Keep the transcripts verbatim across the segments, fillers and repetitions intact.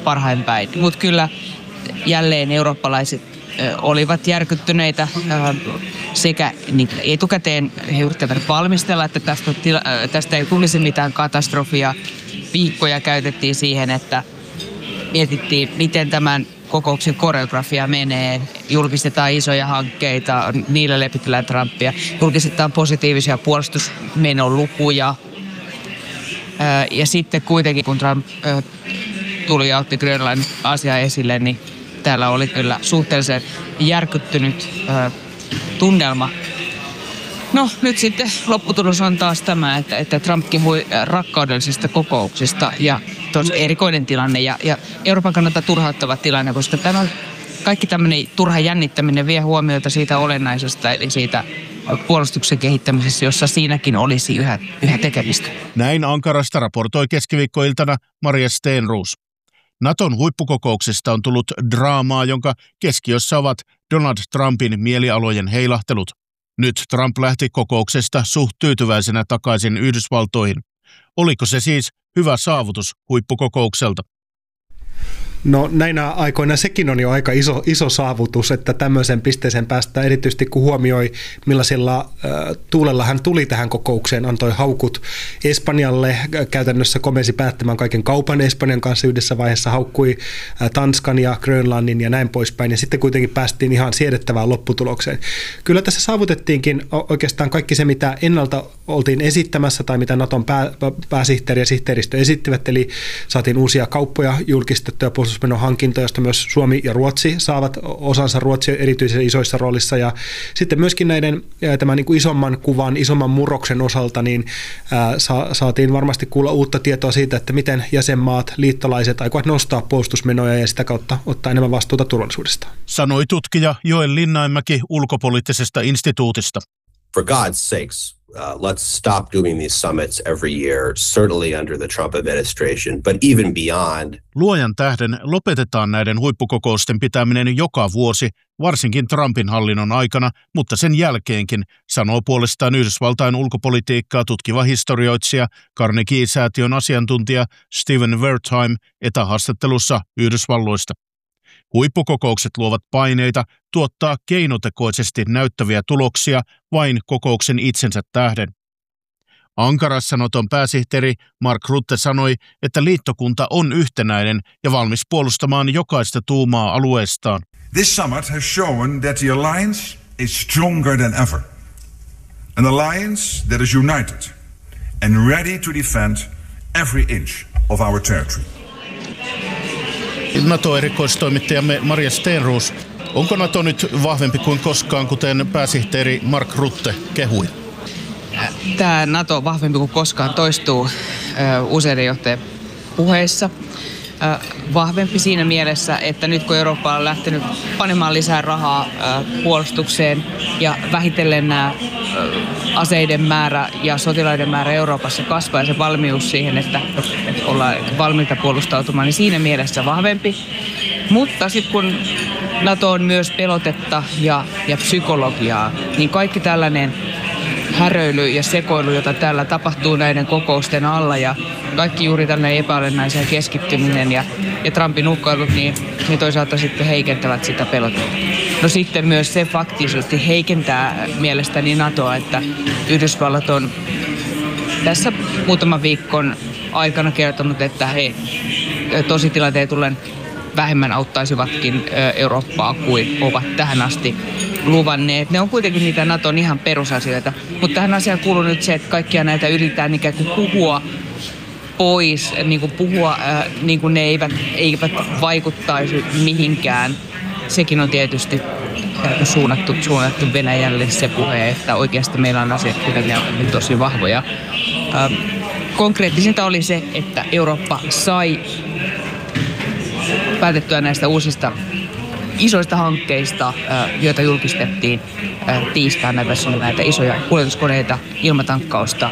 parhain päin. Mutta kyllä jälleen eurooppalaiset ö, olivat järkyttyneitä ö, sekä niin etukäteen he yrittävät valmistella, että tästä, tila, ö, tästä ei tulisi mitään katastrofia. Viikkoja käytettiin siihen, että mietittiin, miten tämän kokouksen koreografia menee. Julkistetaan isoja hankkeita, niillä lepitellään Trumpia. Julkistetaan positiivisia puolustusmenolukuja. Ja sitten kuitenkin, kun Trump tuli ja otti Grönlannin asiaa esille, niin täällä oli kyllä suhteellisen järkyttynyt tunnelma. No nyt sitten lopputulos on taas tämä, että, että Trump kehui rakkaudellisesta kokouksesta ja tosi erikoinen tilanne ja, ja Euroopan kannalta turhauttava tilanne, koska tämä kaikki tämmöinen turha jännittäminen vie huomiota siitä olennaisesta, eli siitä puolustuksen kehittämisessä, jossa siinäkin olisi yhä, yhä tekemistä. Näin Ankarasta raportoi keskiviikkoiltana Maria Steenruus. Naton huippukokouksesta on tullut draamaa, jonka keskiössä ovat Donald Trumpin mielialojen heilahtelut. Nyt Trump lähti kokouksesta suht tyytyväisenä takaisin Yhdysvaltoihin. Oliko se siis hyvä saavutus huippukokoukselta? No näinä aikoina sekin on jo aika iso, iso saavutus, että tämmöisen pisteeseen päästään, erityisesti kun huomioi millaisilla äh, tuulella hän tuli tähän kokoukseen, antoi haukut Espanjalle, äh, käytännössä komensi päättämään kaiken kaupan Espanjan kanssa yhdessä vaiheessa, haukkui äh, Tanskan ja Grönlannin ja näin poispäin, ja sitten kuitenkin päästiin ihan siedettävään lopputulokseen. Kyllä tässä saavutettiinkin oikeastaan kaikki se, mitä ennalta oltiin esittämässä tai mitä Naton pää, pääsihteeri ja sihteeristö esittivät, eli saatiin uusia kauppoja julkistettuja puolustusmenohankintoja, joista myös Suomi ja Ruotsi saavat osansa, Ruotsi erityisen isoissa roolissa, ja sitten myöskin näiden tämän niin kuin isomman kuvan, isomman murroksen osalta niin ää, sa, saatiin varmasti kuulla uutta tietoa siitä, että miten jäsenmaat, liittolaiset aikovat nostaa puolustusmenoja ja sitä kautta ottaa enemmän vastuuta turvallisuudesta. Sanoi tutkija Joel Linnainmäki ulkopoliittisesta instituutista. For God's sakes, uh, let's stop doing these summits every year, certainly under the Trump administration, but even beyond. Luojan tähden lopetetaan näiden huippukokousten pitäminen joka vuosi, varsinkin Trumpin hallinnon aikana, mutta sen jälkeenkin, sanoo puolestaan Yhdysvaltain ulkopolitiikkaa tutkiva historioitsija, Carnegie-säätiön asiantuntija Steven Wertheim etähaastattelussa Yhdysvalloista. Huippukokoukset luovat paineita tuottaa keinotekoisesti näyttäviä tuloksia vain kokouksen itsensä tähden. Ankarassa Naton pääsihteeri Mark Rutte sanoi, että liittokunta on yhtenäinen ja valmis puolustamaan jokaista tuumaa alueestaan. This summit has shown that the alliance is stronger than ever. An alliance that is united and ready to defend every inch of our territory. NATO-erikoistoimittajamme Maria Steenruus, onko NATO nyt vahvempi kuin koskaan, kuten pääsihteeri Mark Rutte kehui? Tämä NATO on vahvempi kuin koskaan toistuu useiden johtajien puheissa. Vahvempi siinä mielessä, että nyt kun Eurooppa on lähtenyt panemaan lisää rahaa puolustukseen ja vähitellen nämä aseiden määrä ja sotilaiden määrä Euroopassa kasvaa ja se valmius siihen, että ollaan valmiita puolustautumaan, niin siinä mielessä vahvempi. Mutta sitten kun NATO on myös pelotetta ja, ja psykologiaa, niin kaikki tällainen häröily ja sekoilu, jota täällä tapahtuu näiden kokousten alla ja kaikki juuri tällainen epäolennaisen keskittyminen ja, ja Trumpin uhkailut, niin, niin toisaalta sitten heikentävät sitä pelotetta. No sitten myös se faktisesti heikentää mielestäni NATOa, että Yhdysvallat on tässä muutaman viikon aikana kertonut, että he tositilanteen tullen vähemmän auttaisivatkin Eurooppaa kuin ovat tähän asti luvanneet. Ne on kuitenkin niitä NATOn ihan perusasioita, mutta tähän asiaan kuuluu nyt se, että kaikkia näitä yritetään ikään kuin puhua pois, niin kuin puhua äh, niin kuin ne eivät, eivät vaikuttaisi mihinkään. Sekin on tietysti suunnattu, suunnattu Venäjälle se puhe, että oikeasti meillä on asiat kuitenkin tosi vahvoja. Ähm, konkreettisinta oli se, että Eurooppa sai päätettyä näistä uusista isoista hankkeista, joita julkistettiin tiistaina, näitä isoja kuljetuskoneita, ilmatankkausta,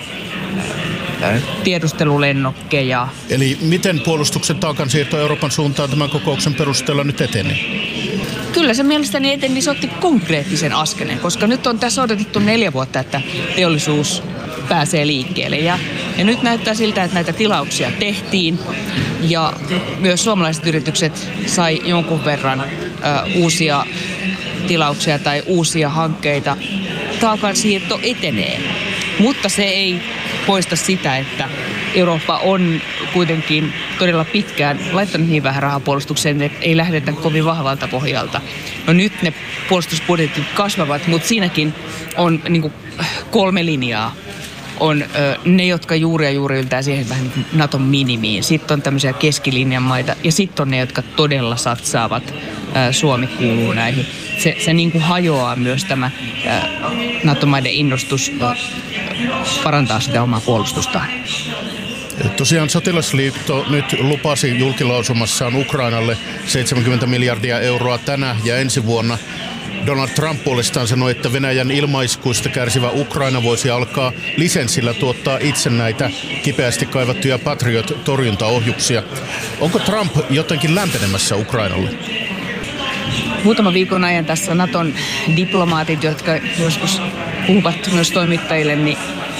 tiedustelulennokkeja. Eli miten puolustuksen taakansiirto Euroopan suuntaan tämän kokouksen perusteella nyt eteni? Kyllä se mielestäni eteni, se otti konkreettisen askeleen, koska nyt on tässä odotettu neljä vuotta, että teollisuus pääsee liikkeelle. Ja, ja nyt näyttää siltä, että näitä tilauksia tehtiin ja myös suomalaiset yritykset sai jonkun verran ö, uusia tilauksia tai uusia hankkeita. Taakansiirto etenee, mutta se ei poista sitä, että Eurooppa on kuitenkin todella pitkään laittanut niin vähän rahaa puolustukseen, että ei lähdetä kovin vahvalta pohjalta. No nyt ne puolustusbudjetit kasvavat, mutta siinäkin on niin kuin kolme linjaa. On ö, ne, jotka juuri ja juuri yltää siihen vähän niin kuin Naton minimiin. Sitten on tämmöisiä keskilinjan maita ja sitten on ne, jotka todella satsaavat. Ö, Suomi kuuluu näihin. Se, se niin kuin hajoaa myös tämä ö, NATO-maiden innostus ö, parantaa sitä omaa puolustustaan. Tosiaan sotilasliitto nyt lupasi julkilausumassaan Ukrainalle seitsemänkymmentä miljardia euroa tänä ja ensi vuonna. Donald Trump puolestaan sanoi, että Venäjän ilmaiskuista kärsivä Ukraina voisi alkaa lisenssillä tuottaa itse näitä kipeästi kaivattuja Patriot-torjuntaohjuksia. Onko Trump jotenkin lämpenemässä Ukrainalle? Muutama viikon ajan tässä Naton diplomaatit, jotka joskus puhuvat myös toimittajille, niin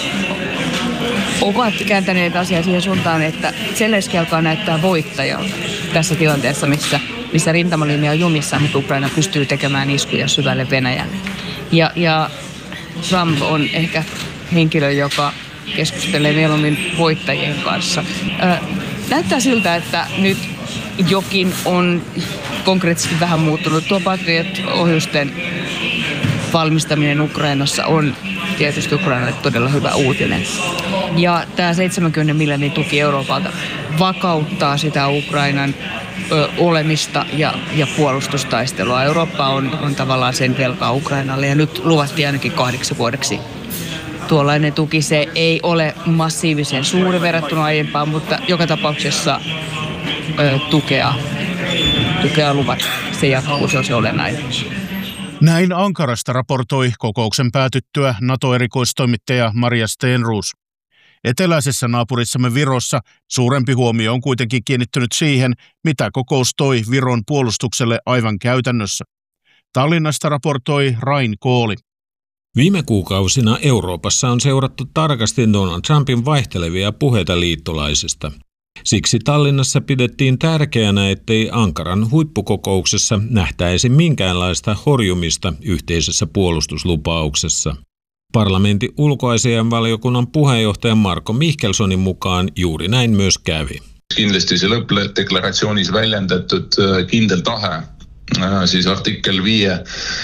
ovat kääntäneet asiaa siihen suuntaan, että Zelenski alkaa näyttää voittajalta tässä tilanteessa, missä, missä rintamalinja on jumissa, mutta Ukraina pystyy tekemään iskuja syvälle Venäjälle. Ja, ja Trump on ehkä henkilö, joka keskustelee mieluummin voittajien kanssa. Ö, näyttää siltä, että nyt jokin on konkreettisesti vähän muuttunut. Tuo Patriot-ohjusten valmistaminen Ukrainassa on tietysti Ukrainalle todella hyvä uutinen. Ja tämä seitsemänkymmentä miljardin tuki Euroopalta vakauttaa sitä Ukrainan ö, olemista ja, ja puolustustaistelua. Eurooppa on, on tavallaan sen velkaa Ukrainalle ja nyt luvattiin ainakin kahdeksi vuodeksi tuollainen tuki. Se ei ole massiivisen suuri verrattuna aiempaan, mutta joka tapauksessa ö, tukea, tukea luvat. Se jatkuu, se on se olennainen. Näin Ankarasta raportoi kokouksen päätyttyä NATO-erikoistoimittaja Maria Stenroos. Eteläisessä naapurissamme Virossa suurempi huomio on kuitenkin kiinnittynyt siihen, mitä kokous toi Viron puolustukselle aivan käytännössä. Tallinnasta raportoi Rain Kooli. Viime kuukausina Euroopassa on seurattu tarkasti Donald Trumpin vaihtelevia puheita liittolaisista. Siksi Tallinnassa pidettiin tärkeänä, ettei Ankaran huippukokouksessa nähtäisi minkäänlaista horjumista yhteisessä puolustuslupauksessa. Parlamentin ulkoasiainvaliokunnan puheenjohtaja Marko Mihkelsonin mukaan juuri näin myös kävi. Kindlasti see lõppdeklaratsioonis väljendatud kindel tahe siis artikkel viie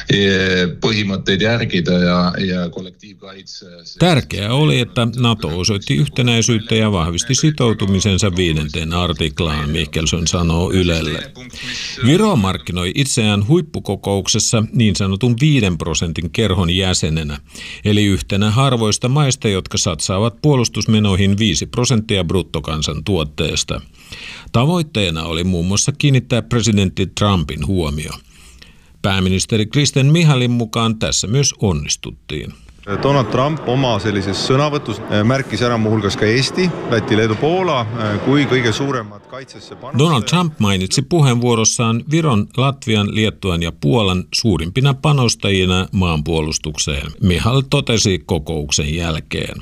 põhimõtteid järgida ja, ja kollektiivkaitse. Tärkeää oli, että NATO osoitti yhtenäisyyttä ja vahvisti sitoutumisensa viidenteen artiklaan, Mihkelson sanoo Ylelle. Viro markkinoi itseään huippukokouksessa niin sanotun viiden prosentin kerhon jäsenenä, eli yhtenä harvoista maista, jotka satsaavat puolustusmenoihin viisi prosenttia bruttokansantuotteesta. Tavoitteena oli muun muassa kiinnittää presidentti Trumpin huomio. Pääministeri Kristen Michalin mukaan tässä myös onnistuttiin. Donald Trump oma sellises sõnavõtus märkis ära muuhulgas ka Eesti, Läti, Leedu, Poola kui kõige suuremad kaitsesse panustajat. Donald Trump mainitsi puheenvuorossaan Viron, Latvian, Liettuan ja Puolan suurimpina panostajina maanpuolustukseen. Michal totesi kokouksen jälkeen.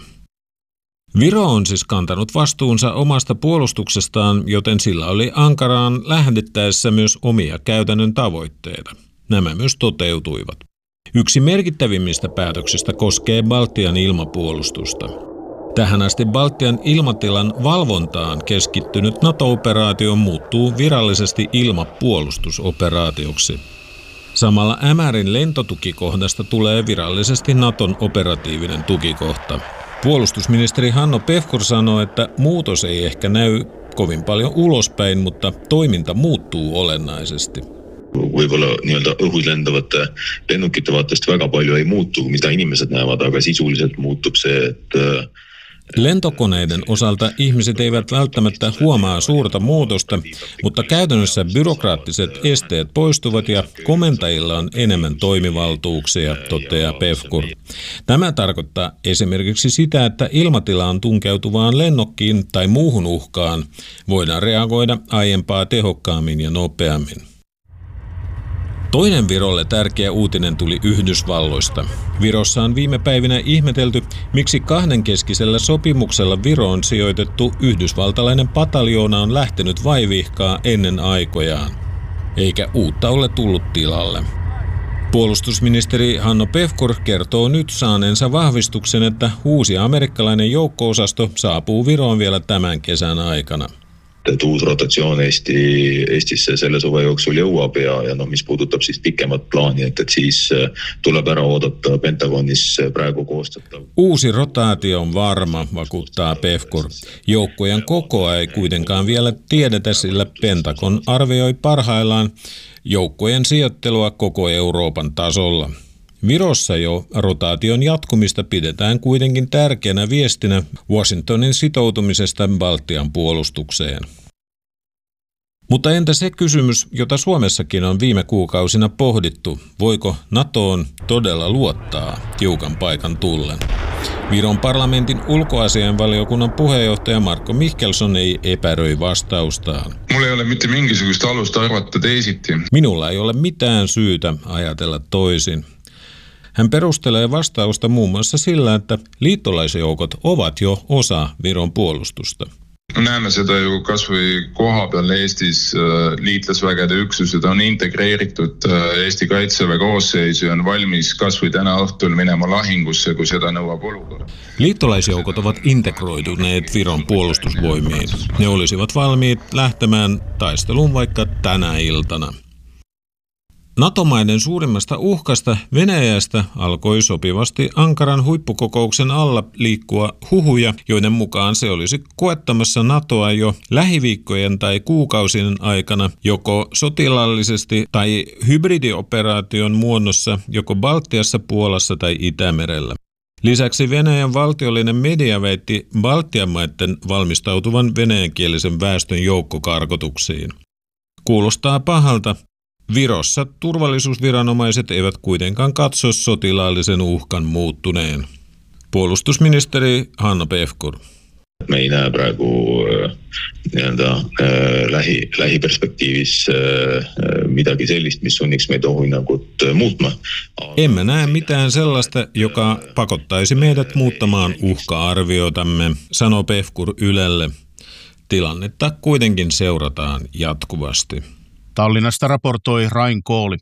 Viro on siis kantanut vastuunsa omasta puolustuksestaan, joten sillä oli Ankaraan lähdettäessä myös omia käytännön tavoitteita. Nämä myös toteutuivat. Yksi merkittävimmistä päätöksistä koskee Baltian ilmapuolustusta. Tähän asti Baltian ilmatilan valvontaan keskittynyt NATO-operaatio muuttuu virallisesti ilmapuolustusoperaatioksi. Samalla Ämärin lentotukikohdasta tulee virallisesti Naton operatiivinen tukikohta. Puolustusministeri Hanno Pevkur sanoi, että muutos ei ehkä näy kovin paljon ulospäin, mutta toiminta muuttuu olennaisesti. Võib-olla nii-öelda õhus lendavate lennukite vaatest väga palju ei muutu, mida inimesed näevad, aga sisuliselt muutub se, että lentokoneiden osalta ihmiset eivät välttämättä huomaa suurta muutosta, mutta käytännössä byrokraattiset esteet poistuvat ja komentajilla on enemmän toimivaltuuksia, toteaa Pevkur. Tämä tarkoittaa esimerkiksi sitä, että ilmatilaan tunkeutuvaan lennokkiin tai muuhun uhkaan voidaan reagoida aiempaa tehokkaammin ja nopeammin. Toinen Virolle tärkeä uutinen tuli Yhdysvalloista. Virossa on viime päivinä ihmetelty, miksi kahdenkeskisellä sopimuksella Viroon sijoitettu yhdysvaltalainen pataljoona on lähtenyt vaivihkaa ennen aikojaan, eikä uutta ole tullut tilalle. Puolustusministeri Hanno Pevkur kertoo nyt saaneensa vahvistuksen, että uusi amerikkalainen joukko-osasto saapuu Viroon vielä tämän kesän aikana. et uus rotatsioon Eesti, Eestisse selle suve jooksul jõuab ja, ja noh, mis puudutab siis pikemat plaani, et, et siis tuleb ära oodata Pentagonis praegu koostatav. Uusi rotaatio on varma, vakuuttaa Pevkur. Joukkojen kokoa ei kuitenkaan vielä tiedetä, sillä Pentagon arvioi parhaillaan joukkojen sijoittelua koko Euroopan tasolla. Virossa jo rotaation jatkumista pidetään kuitenkin tärkeänä viestinä Washingtonin sitoutumisesta Baltian puolustukseen. Mutta entä se kysymys, jota Suomessakin on viime kuukausina pohdittu, voiko NATOon todella luottaa tiukan paikan tullen? Viron parlamentin ulkoasiainvaliokunnan puheenjohtaja Marko Mihkelson ei epäröi vastaustaan. Mulla ei ole mitte mingisugust alusta arvata teisiti. Minulla ei ole mitään syytä ajatella toisin. Hän perustelee vastausta muun muassa sillä, että liittolaisjoukot ovat jo osa Viron puolustusta. Näemme seda ju kas või kohapeal Eestis liitlasvägede üksused on integreeritud Eesti kaitseväe koosseisu ja on valmis kas või täna õhtul minema lahingusse, kun seda nõuab olukord. Liittolaisjoukot ovat integroituneet Viron puolustusvoimiin. Ne olisivat valmiit lähtemään taisteluun vaikka tänä iltana. NATO-maiden suurimmasta uhkasta Venäjästä alkoi sopivasti Ankaran huippukokouksen alla liikkua huhuja, joiden mukaan se olisi koettamassa NATOa jo lähiviikkojen tai kuukausien aikana joko sotilaallisesti tai hybridioperaation muodossa joko Baltiassa, Puolassa tai Itämerellä. Lisäksi Venäjän valtiollinen media väitti Baltian maiden valmistautuvan venäjänkielisen väestön joukkokarkotuksiin. Kuulostaa pahalta. Virossa turvallisuusviranomaiset eivät kuitenkaan katso sotilaallisen uhkan muuttuneen. Puolustusministeri Hanno Pevkur. Me ei näe praegu äh, äh, lähi, lähiperspektiivis äh, midagi sellist, mis sunniks meid ohuhinnangut muutma. Emme näe mitään sellaista, joka pakottaisi meidät muuttamaan uhka-arviotamme, sanoo Pevkur Ylelle. Tilannetta kuitenkin seurataan jatkuvasti. Tallinnasta raportoi Rain Kooli.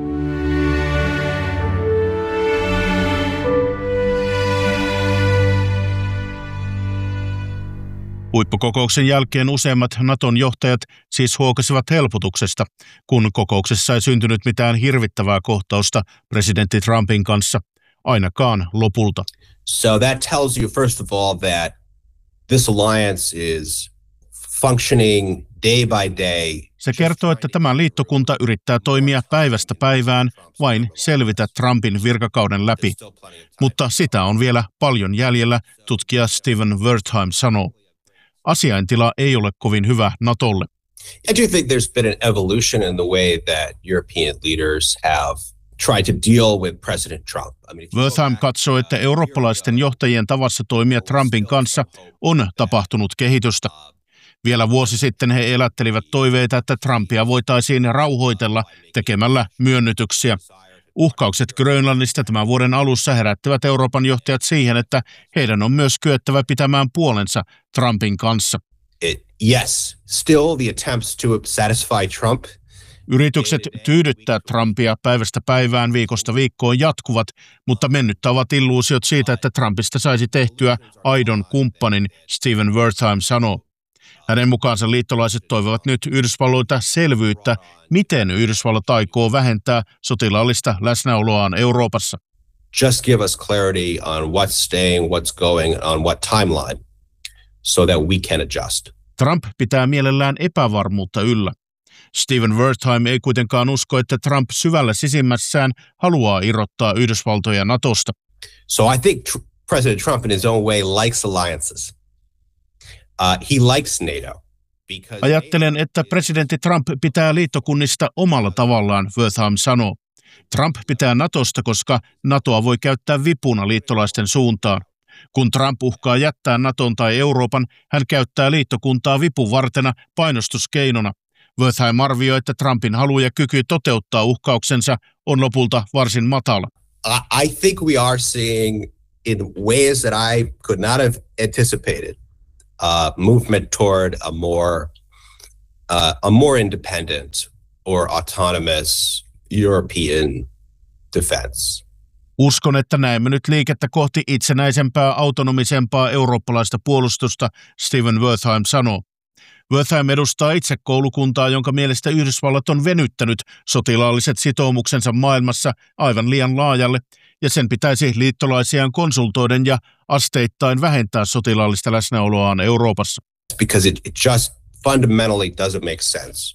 Huippukokouksen jälkeen useimmat Naton johtajat siis huokasivat helpotuksesta, kun kokouksessa ei syntynyt mitään hirvittävää kohtausta presidentti Trumpin kanssa, ainakaan lopulta. So that tells you first of all that this alliance is functioning day by day. Se kertoo, että tämä liittokunta yrittää toimia päivästä päivään vain selvitä Trumpin virkakauden läpi. Mutta sitä on vielä paljon jäljellä, tutkija Steven Wertheim sanoo. Asiaintila ei ole kovin hyvä NATOlle. I do think there's been an evolution in the way that European leaders have tried to deal with President Trump. I mean, Wertheim katsoo, että eurooppalaisten johtajien tavassa toimia Trumpin kanssa on tapahtunut kehitystä. Vielä vuosi sitten he elättelivät toiveita, että Trumpia voitaisiin rauhoitella tekemällä myönnytyksiä. Uhkaukset Grönlannista tämän vuoden alussa herättävät Euroopan johtajat siihen, että heidän on myös kyettävä pitämään puolensa Trumpin kanssa. It, yes, still the attempts to satisfy Trump. Yritykset tyydyttää Trumpia päivästä päivään, viikosta viikkoon jatkuvat, mutta mennyttä ovat illuusiot siitä, että Trumpista saisi tehtyä aidon kumppanin, Steven Wertheim sanoo. Hänen mukaansa liittolaiset toivovat nyt Yhdysvalloilta selvyyttä, miten Yhdysvallat aikoo vähentää sotilaallista läsnäoloaan Euroopassa. Just give us clarity on what's staying, what's going, on what timeline, so that we can adjust. Trump pitää mielellään epävarmuutta yllä. Steven Wertheim ei kuitenkaan usko, että Trump syvällä sisimmässään haluaa irrottaa Yhdysvaltoja NATOsta. So I think tr- President Trump in his own way likes alliances. Uh, he likes NATO. Ajattelen, että presidentti Trump pitää liittokunnista omalla tavallaan, Wertheim sanoo. Trump pitää NATOsta, koska NATOa voi käyttää vipuna liittolaisten suuntaan. Kun Trump uhkaa jättää NATOn tai Euroopan, hän käyttää liittokuntaa vipuvartena painostuskeinona. Wertheim arvioi, että Trumpin halu ja kyky toteuttaa uhkauksensa on lopulta varsin matala. I think we are seeing in ways that I could not have anticipated uh, movement toward a more uh, a more independent or autonomous European defense. Uskon, että näemme nyt liikettä kohti itsenäisempää, autonomisempaa eurooppalaista puolustusta, Stephen Wertheim sanoo. Wertheim edustaa itse koulukuntaa, jonka mielestä Yhdysvallat on venyttänyt sotilaalliset sitoumuksensa maailmassa aivan liian laajalle, ja sen pitäisi liittolaisiaan konsultoiden ja asteittain vähentää sotilaallista läsnäoloaan Euroopassa. Because it, it just fundamentally doesn't make sense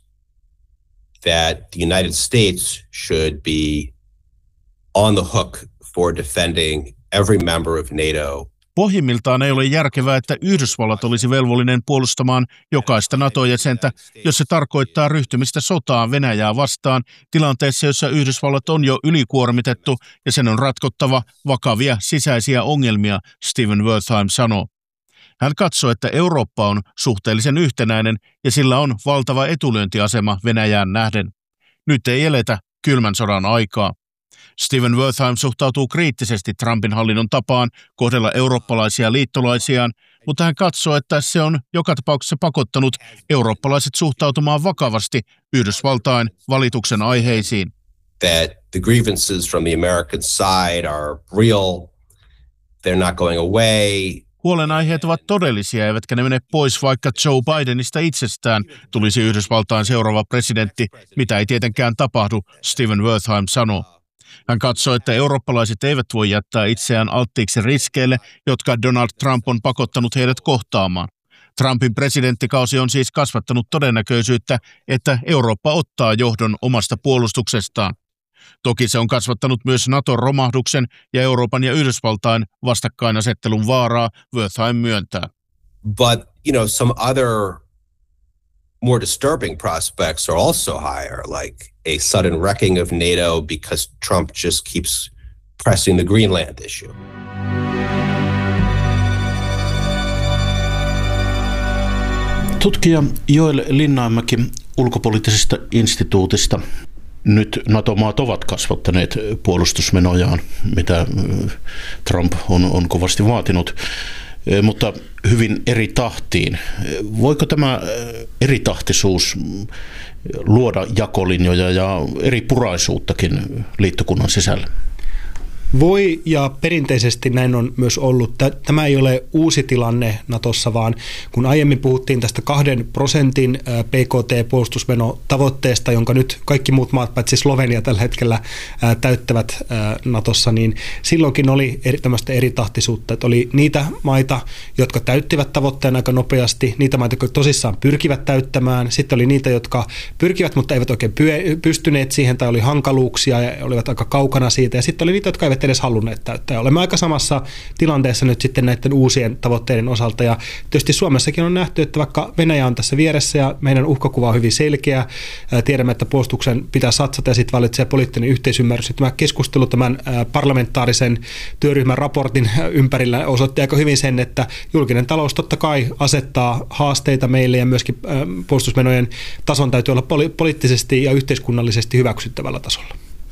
that the United States should be on the hook for defending every member of NATO. Pohjimmiltaan ei ole järkevää, että Yhdysvallat olisi velvollinen puolustamaan jokaista NATO-jäsentä, jos se tarkoittaa ryhtymistä sotaan Venäjää vastaan tilanteessa, jossa Yhdysvallat on jo ylikuormitettu ja sen on ratkottava vakavia sisäisiä ongelmia, Stephen Wertheim sanoo. Hän katsoo, että Eurooppa on suhteellisen yhtenäinen ja sillä on valtava etulyöntiasema Venäjään nähden. Nyt ei eletä kylmän sodan aikaa. Stephen Wertheim suhtautuu kriittisesti Trumpin hallinnon tapaan kohdella eurooppalaisia liittolaisiaan, mutta hän katsoo, että se on joka tapauksessa pakottanut eurooppalaiset suhtautumaan vakavasti Yhdysvaltain valituksen aiheisiin. That the grievances from the American side are real, they're not going away. Huolenaiheet ovat todellisia, eivätkä ne mene pois, vaikka Joe Bidenista itsestään tulisi Yhdysvaltain seuraava presidentti, mitä ei tietenkään tapahdu, Stephen Wertheim sanoo. Hän katsoo, että eurooppalaiset eivät voi jättää itseään alttiiksi riskeille, jotka Donald Trump on pakottanut heidät kohtaamaan. Trumpin presidenttikausi on siis kasvattanut todennäköisyyttä, että Eurooppa ottaa johdon omasta puolustuksestaan. Toki se on kasvattanut myös Naton romahduksen ja Euroopan ja Yhdysvaltain vastakkainasettelun vaaraa, Wertheim myöntää. But, you know, some other more disturbing prospects are also higher, like a sudden wrecking of NATO because Trump just keeps pressing the Greenland issue. Tutkija Joel Linnamäki ulkopoliittisesta instituutista. Nyt NATO-maat ovat kasvattaneet puolustusmenojaan, mitä Trump on, on kovasti vaatinut, mutta hyvin eri tahtiin. Voiko tämä eritahtisuus luoda jakolinjoja ja eri puraisuuttakin liittokunnan sisällä? Voi, ja perinteisesti näin on myös ollut. Tämä ei ole uusi tilanne Natossa, vaan kun aiemmin puhuttiin tästä kahden prosentin P K T-puolustusmenotavoitteesta, jonka nyt kaikki muut maat, paitsi Slovenia tällä hetkellä täyttävät Natossa, niin silloinkin oli eri, tämmöistä eritahtisuutta. Että oli niitä maita, jotka täyttivät tavoitteen aika nopeasti, niitä maita, jotka tosissaan pyrkivät täyttämään, sitten oli niitä, jotka pyrkivät, mutta eivät oikein pystyneet siihen, tai oli hankaluuksia ja olivat aika kaukana siitä, ja sitten oli niitä, jotka eivät edes halunneet täyttää. Olemme aika samassa tilanteessa nyt sitten näiden uusien tavoitteiden osalta, ja tietysti Suomessakin on nähty, että vaikka Venäjä on tässä vieressä ja meidän uhkakuva on hyvin selkeä, tiedämme, että puolustuksen pitää satsata ja sitten valitsee poliittinen yhteisymmärrys. Tämä keskustelu tämän parlamentaarisen työryhmän raportin ympärillä osoitti aika hyvin sen, että julkinen talous totta kai asettaa haasteita meille ja myöskin puolustusmenojen tason täytyy olla poli- poliittisesti ja yhteiskunnallisesti hyväksyttävällä tasolla.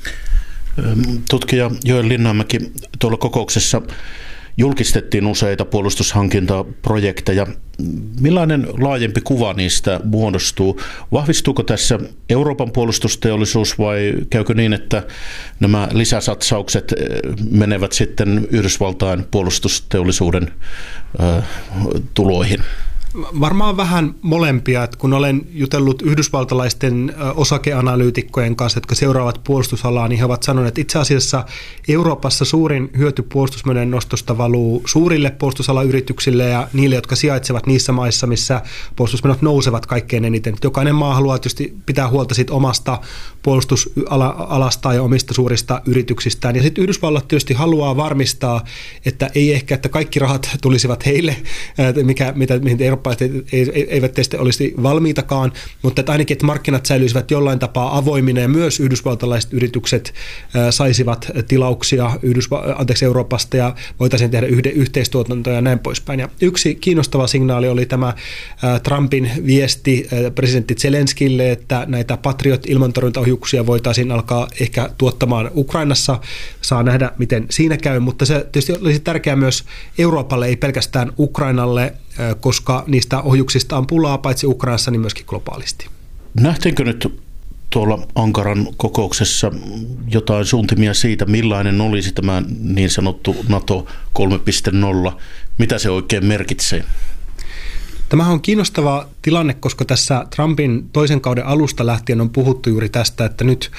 Tutkija Joel Linnamäki, tuolla kokouksessa julkistettiin useita puolustushankintaprojekteja. Millainen laajempi kuva niistä muodostuu? Vahvistuuko tässä Euroopan puolustusteollisuus vai käykö niin, että nämä lisäsatsaukset menevät sitten Yhdysvaltain puolustusteollisuuden äh, tuloihin? Varmaan vähän molempia, että kun olen jutellut yhdysvaltalaisten osakeanalyytikkojen kanssa, jotka seuraavat puolustusalaa, niin he ovat sanoneet, että itse asiassa Euroopassa suurin hyöty puolustusmenojen nostosta valuu suurille puolustusalayrityksille ja niille, jotka sijaitsevat niissä maissa, missä puolustusmenot nousevat kaikkein eniten. Jokainen maa haluaa tietysti pitää huolta siitä omasta puolustusalasta ja omista suurista yrityksistään. Ja sitten Yhdysvallat tietysti haluaa varmistaa, että ei ehkä, että kaikki rahat tulisivat heille, mikä, mitä, mihin eurooppalaiset eivät tietysti olisi valmiitakaan, mutta että ainakin, että markkinat säilyisivät jollain tapaa avoimina ja myös yhdysvaltalaiset yritykset saisivat tilauksia Yhdysva- anteeksi, Euroopasta ja voitaisiin tehdä yhde, yhteistuotantoja ja näin poispäin. Ja yksi kiinnostava signaali oli tämä Trumpin viesti presidentti Zelenskille, että näitä Patriot-ilmantorjuntaohjuksia voitaisiin alkaa ehkä tuottamaan Ukrainassa. Saa nähdä, miten siinä käy, mutta se tietysti olisi tärkeää myös Euroopalle, ei pelkästään Ukrainalle, koska niistä ohjuksista on pulaa paitsi Ukrainassa, niin myöskin globaalisti. Nähtiinkö nyt tuolla Ankaran kokouksessa jotain suuntimia siitä, millainen olisi tämä niin sanottu NATO kolme piste nolla? Mitä se oikein merkitsee? Tämähän on kiinnostava tilanne, koska tässä Trumpin toisen kauden alusta lähtien on puhuttu juuri tästä, että nyt